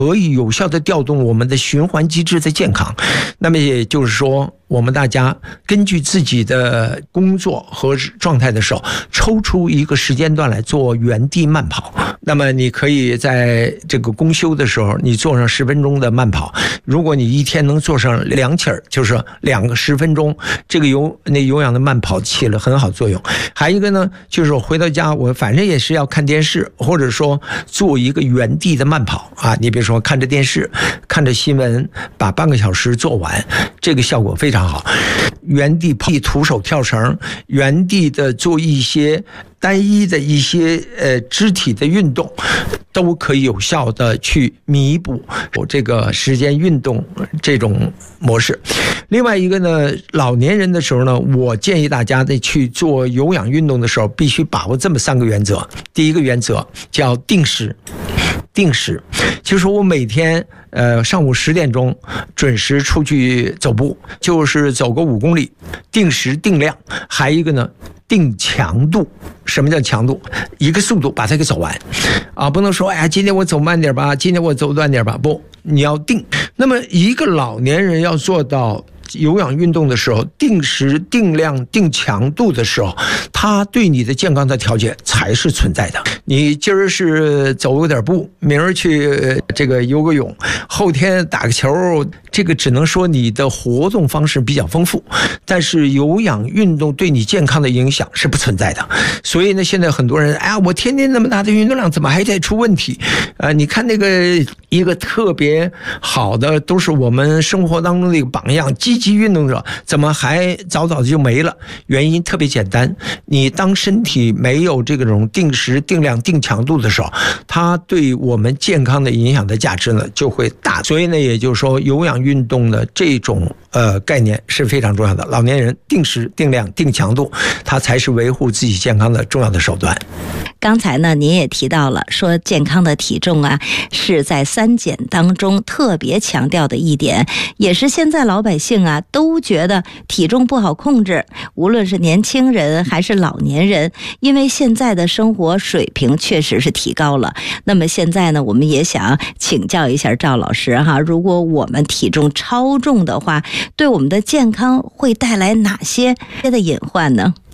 可以有效的调动我们的循环机制的健康。那么也就是说，我们大家根据自己的工作和状态的时候，抽出一个时间段来做原地慢跑。那么你可以在这个公休的时候，你做上10分钟的慢跑。如果你一天能做上2起，就是2个10分钟，这个有氧的慢跑起了很好作用。还有一个呢，就是我回到家，我反正也是要看电视，或者说做一个原地的慢跑啊。你比如说看着电视，看着新闻，把半个小时做完，这个效果非常好。原地跑、徒手跳绳，原地的做一些单一的一些肢体的运动，都可以有效的去弥补这个时间运动这种模式。另外一个呢，老年人的时候呢，我建议大家在去做有氧运动的时候，必须把握这么3个原则。第一个原则叫定时，就是我每天上午10点钟准时出去走步，就是走个5公里，定时定量。还有一个呢，定强度。什么叫强度？一个速度把它给走完啊，不能说哎呀今天我走慢点吧，今天我走短点吧，不，你要定。那么一个老年人要做到有氧运动的时候，定时定量定强度的时候，它对你的健康的调节才是存在的。你今儿是走点步，明儿去这个游个泳，后天打个球，这个只能说你的活动方式比较丰富，但是有氧运动对你健康的影响是不存在的。所以呢，现在很多人，哎呀，我天天那么大的运动量，怎么还在出问题？你看那个一个特别好的，都是我们生活当中的一个榜样，积极运动者，怎么还早早就没了？原因特别简单，你当身体没有这种定时定量定强度的时候，它对我们健康的影响的价值呢就会大。所以呢，也就是说，有氧运动的这种概念是非常重要的。老年人定时定量定强度，它才是维护自己健康的重要的手段。 刚才呢，您也提到了说健康的体重啊，是在3减当中特别强调的一点，也是现在老百姓啊都觉得体重不好控制，无论是年轻人还是老年人，因为现在的生活水平确实是提高了。那么现在呢，我们也想请教一下赵老师哈，如果我们体重超重的话，对我们的健康会带来哪些的隐患呢？